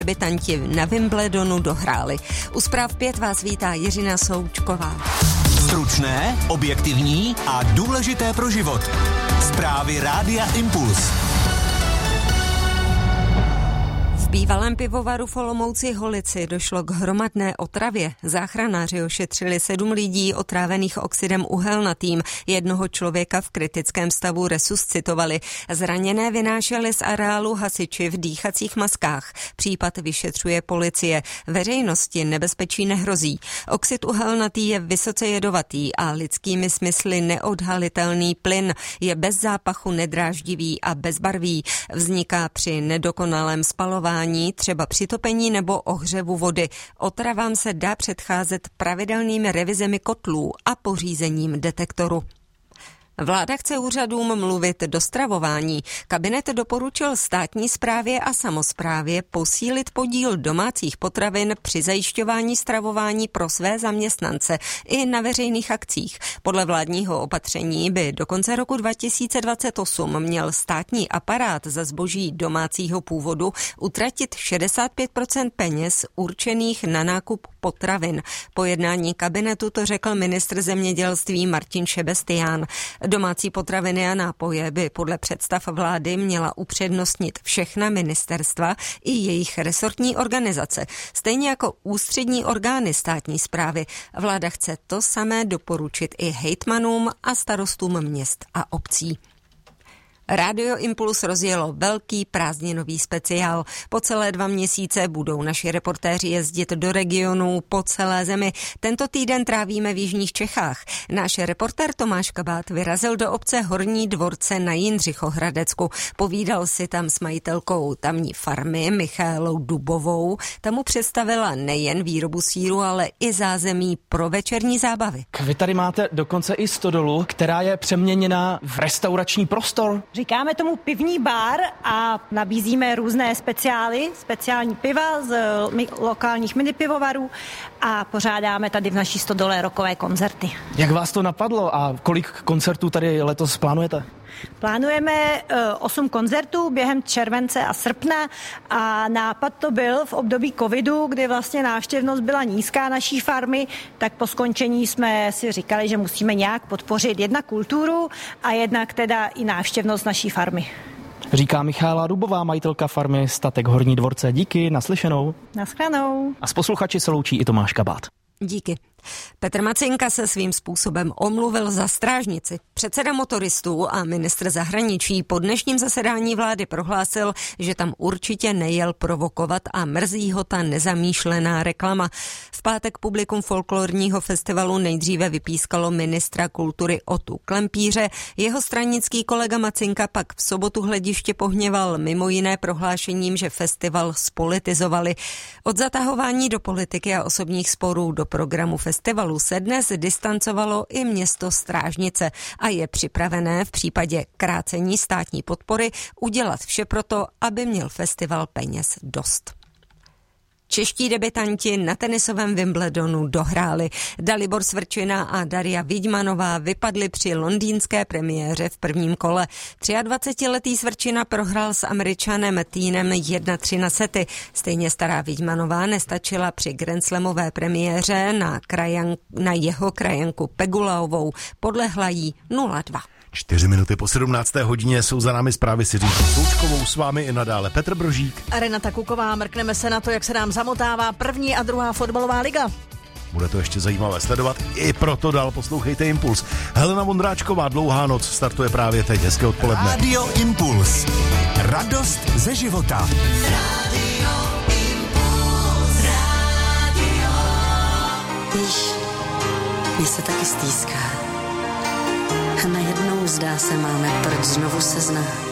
Debutanti na Wimbledonu dohráli. U Zpráv 5 vás vítá Jiřina Součková. Stručné, objektivní a důležité pro život. Zprávy Rádia Impuls. V bývalém pivovaru v Olomouci Holici došlo k hromadné otravě. Záchranáři ošetřili 7 lidí otrávených oxidem uhelnatým. Jednoho člověka v kritickém stavu resuscitovali. Zraněné vynášeli z areálu hasiči v dýchacích maskách. Případ vyšetřuje policie. Veřejnosti nebezpečí nehrozí. Oxid uhelnatý je vysoce jedovatý a lidskými smysly neodhalitelný plyn. Je bez zápachu, nedráždivý a bezbarvý. Vzniká při nedokonalém spalování, třeba při topení nebo ohřevu vody. Otravám se dá předcházet pravidelnými revizemi kotlů a pořízením detektoru. Vláda chce úřadům mluvit do stravování. Kabinet doporučil státní správě a samosprávě posílit podíl domácích potravin při zajišťování stravování pro své zaměstnance i na veřejných akcích. Podle vládního opatření by do konce roku 2028 měl státní aparát za zboží domácího původu utratit 65% peněz určených na nákup potravin. Po jednání kabinetu to řekl ministr zemědělství Martin Šebestián. Domácí potraviny a nápoje by podle představ vlády měla upřednostnit všechna ministerstva i jejich resortní organizace, stejně jako ústřední orgány státní správy. Vláda chce to samé doporučit i hejtmanům a starostům měst a obcí. Rádio Impuls rozjelo velký prázdninový speciál. Po celé 2 měsíce budou naši reportéři jezdit do regionů po celé zemi. Tento týden trávíme v jižních Čechách. Náš reportér Tomáš Kabát vyrazil do obce Horní Dvorce na Jindřichohradecku. Povídal si tam s majitelkou tamní farmy Michaelou Dubovou. Ta mu představila nejen výrobu sýru, ale i zázemí pro večerní zábavy. Vy tady máte dokonce i stodolu, která je přeměněna v restaurační prostor. Říkáme tomu pivní bar a nabízíme různé speciální piva z lokálních minipivovarů a pořádáme tady v naší stodole rockové koncerty. Jak vás to napadlo a kolik koncertů tady letos plánujete? Plánujeme 8 koncertů během července a srpna a nápad to byl v období covidu, kdy vlastně návštěvnost byla nízká naší farmy, tak po skončení jsme si říkali, že musíme nějak podpořit jednak kulturu a jednak teda i návštěvnost naší farmy. Říká Michaela Dubová, majitelka farmy Statek Horní Dvorce. Díky, naslyšenou. Naschledanou. A s posluchači se loučí i Tomáš Kabát. Díky. Petr Macinka se svým způsobem omluvil za strážnici. Předseda motoristů a ministr zahraničí po dnešním zasedání vlády prohlásil, že tam určitě nejel provokovat a mrzí ho ta nezamýšlená reklama. V pátek publikum folklorního festivalu nejdříve vypískalo ministra kultury Otu Klempíře. Jeho stranický kolega Macinka pak v sobotu Hlediště pohněval mimo jiné prohlášením, že festival spolitizovali. Od zatahování do politiky a osobních sporů do programu festivalu se dnes distancovalo i město Strážnice a je připravené v případě krácení státní podpory udělat vše proto, aby měl festival peněz dost. Čeští debutanti na tenisovém Wimbledonu dohráli. Dalibor Svrčina a Daria Vidmanová vypadli při londýnské premiéře v prvním kole. 23letý Svrčina prohrál s Američanem Týnem 1-3 na sety. Stejně stará Vidmanová nestačila při grandslamové premiéře na jeho krajanku Pegulaovou. Podlehla jí 0-2. 4 minuty po 17. hodině jsou za námi zprávy s Jiřinkou Součkovou, s vámi i nadále Petr Brožík. A Renata Kuková, mrkneme se na to, jak se nám zamotává první a druhá fotbalová liga. Bude to ještě zajímavé sledovat, i proto dál poslouchejte Impuls. Helena Vondráčková, Dlouhá noc startuje právě teď, hezké odpoledne. Radio Impuls. Radost ze života. Víš, mně se taky stýská. A najednou zdá se, máme proč znovu seznat.